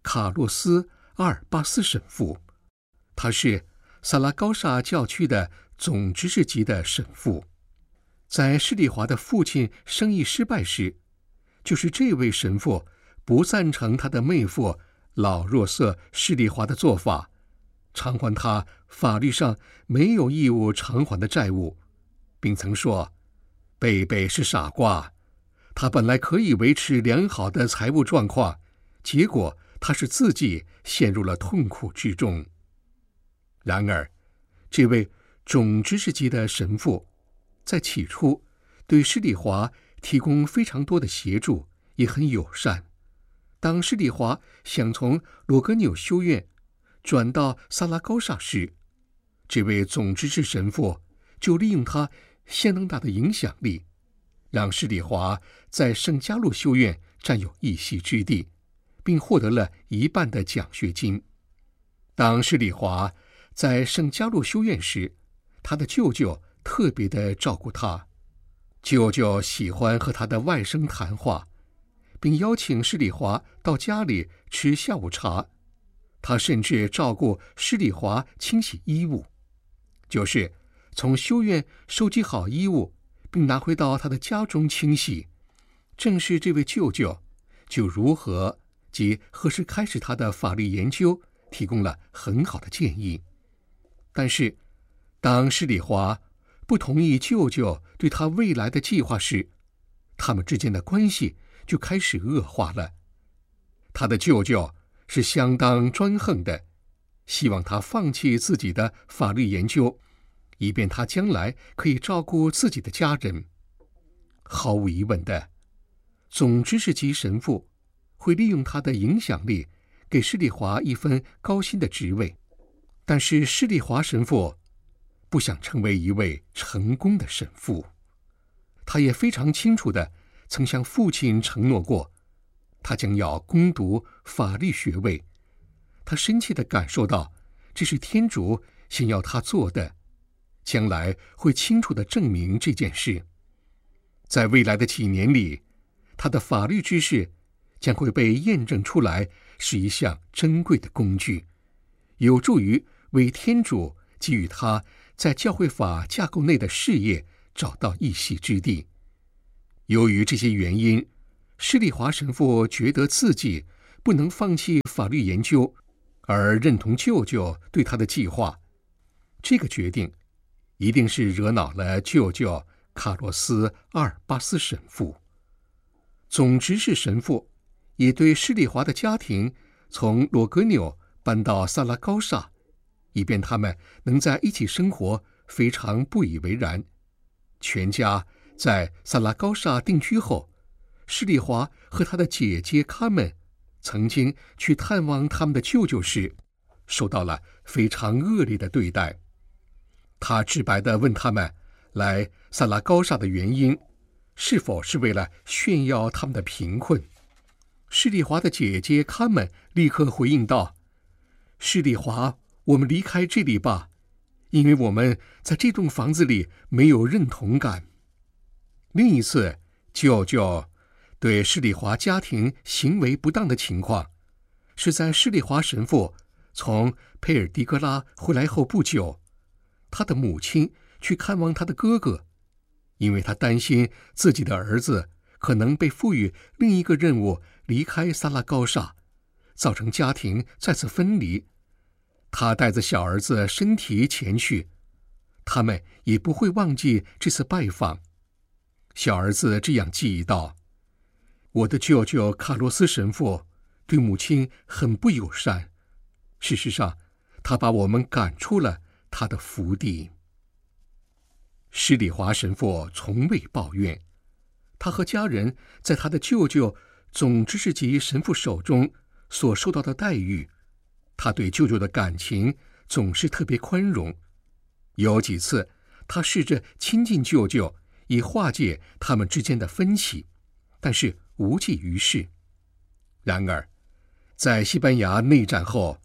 卡洛斯·阿尔巴斯神父，他是萨拉高萨教区的总执事级的神父。在施丽华的父亲生意失败时，就是这位神父不赞成他的妹夫老若瑟·施丽华的做法，偿还他法律上没有义务偿还的债务，并曾说：“贝贝是傻瓜，他本来可以维持良好的财务状况，结果他是自己陷入了痛苦之中。”然而，这位总执事级的神父在起初对施丽华提供非常多的协助，也很友善。当施丽华想从罗格纽修院转到萨拉高萨时，这位总执事神父就利用他相当大的影响力，让施丽华在圣加禄修院占有一席之地，并获得了1半的奖学金。当施丽华在圣加禄修院时，他的舅舅特别的照顾他。舅舅喜欢和他的外甥谈话，并邀请施丽华到家里吃下午茶。他甚至照顾施丽华清洗衣物，就是从修院收集好衣物，并拿回到他的家中清洗。正是这位舅舅就如何及何时开始他的法律研究提供了很好的建议。但是当施丽华不同意舅舅对他未来的计划时，他们之间的关系就开始恶化了。他的舅舅是相当专横的，希望他放弃自己的法律研究，以便他将来可以照顾自己的家人。毫无疑问的，总执事级神父会利用他的影响力给施丽华一份高薪的职位，但是施丽华神父不想成为一位成功的神父。他也非常清楚地曾向父亲承诺过，他将要攻读法律学位。他深切地感受到，这是天主想要他做的，将来会清楚地证明这件事。在未来的几年里，他的法律知识将会被验证出来是一项珍贵的工具，有助于为天主给予他在教会法架构内的事业找到一席之地。由于这些原因，施丽华神父觉得自己不能放弃法律研究，而认同舅舅对他的计划。这个决定一定是惹恼了舅舅卡洛斯·阿尔巴斯神父。总执事神父也对施丽华的家庭从罗格纽搬到萨拉高萨，以便他们能在一起生活，非常不以为然。全家在萨拉高萨定居后，施丽华和他的姐姐卡门曾经去探望他们的舅舅时，受到了非常恶劣的对待。他直白地问他们来萨拉高萨的原因，是否是为了炫耀他们的贫困。施丽华的姐姐卡门立刻回应道：“施丽华，我们离开这里吧，因为我们在这栋房子里没有认同感。”另一次，舅舅对施丽华家庭行为不当的情况，是在施丽华神父从佩尔迪格拉回来后不久，他的母亲去看望他的哥哥，因为他担心自己的儿子可能被赋予另一个任务，离开萨拉高萨，造成家庭再次分离。他带着小儿子身体前去，他们也不会忘记这次拜访。小儿子这样记忆道：“我的舅舅卡洛斯神父对母亲很不友善，事实上，他把我们赶出了他的福地。”施丽华神父从未抱怨，他和家人在他的舅舅总执事级神父手中所受到的待遇，他对舅舅的感情总是特别宽容。有几次，他试着亲近舅舅，以化解他们之间的分歧，但是无济于事。然而，在西班牙内战后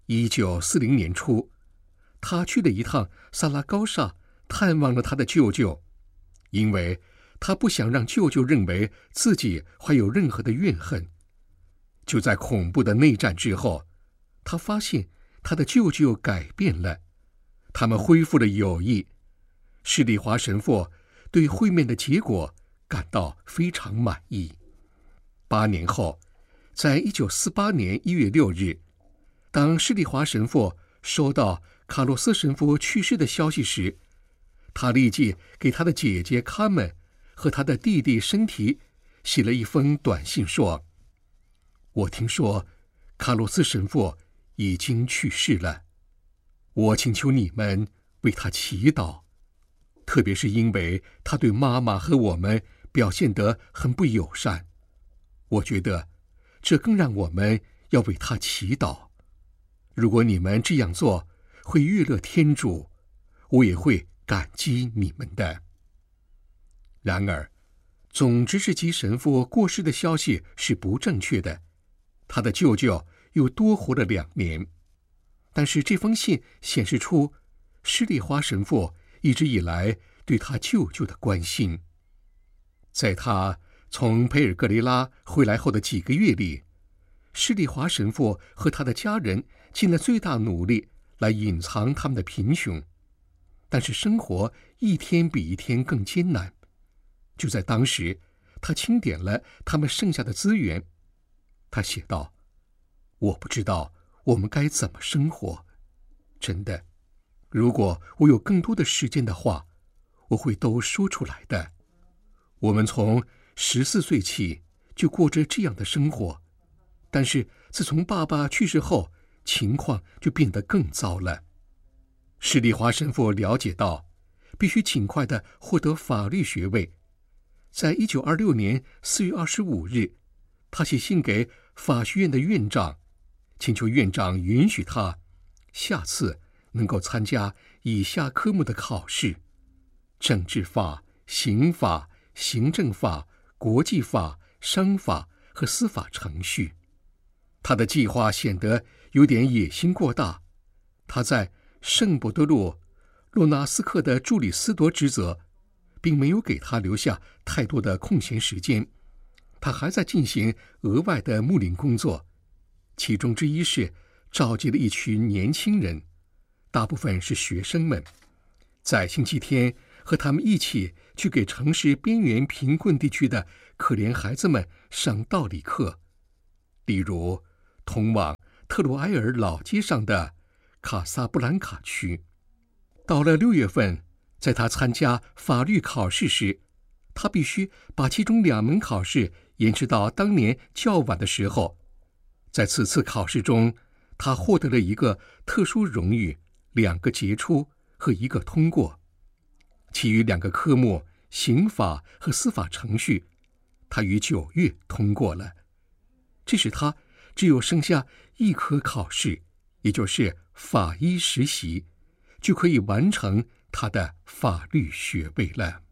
，1940年初，他去了一趟萨拉高萨，探望了他的舅舅，因为他不想让舅舅认为自己怀有任何的怨恨。 就在恐怖的内战之后，他发现他的舅舅改变了，他们恢复了友谊。施礼华神父对会面的结果感到非常满意。8年后，在1948年1月6日，当施礼华神父收到卡洛斯神父去世的消息时，他立即给他的姐姐卡门和他的弟弟身体写了一封短信说：我听说卡洛斯神父已经去世了，我请求你们为他祈祷，特别是因为他对妈妈和我们表现得很不友善，我觉得这更让我们要为他祈祷。如果你们这样做会悦乐天主，我也会感激你们的。然而，总执事级神父过世的消息是不正确的，他的舅舅又多活了2年。但是这封信显示出施礼华神父一直以来对他舅舅的关心。在他从佩尔格雷拉回来后的几个月里，施礼华神父和他的家人尽了最大努力来隐藏他们的贫穷，但是生活一天比一天更艰难。就在当时，他清点了他们剩下的资源。他写道：我不知道我们该怎么生活，真的，如果我有更多的时间的话，我会都说出来的。我们从14岁起就过着这样的生活，但是自从爸爸去世后，情况就变得更糟了。施礼华神父了解到，必须尽快地获得法律学位。在1926年4月25日，他写信给法学院的院长，请求院长允许他下次能够参加以下科目的考试：政治法、刑法、行政法、国际法、商法和司法程序。他的计划显得有点野心过大。他在圣伯多禄洛纳斯克的助理司铎职责，并没有给他留下太多的空闲时间。他还在进行额外的牧灵工作，其中之一是召集了一群年轻人，大部分是学生们，在星期天和他们一起去给城市边缘贫困地区的可怜孩子们上道理课，例如通往特鲁埃尔老街上的卡萨布兰卡区。到了6月份，在他参加法律考试时，他必须把其中2门考试延迟到当年较晚的时候。在此次考试中，他获得了一个特殊荣誉、2个杰出和1个通过。其余2个科目刑法和司法程序，他于9月通过了。这使他只有剩下1科考试，也就是法医实习，就可以完成他的法律学位了。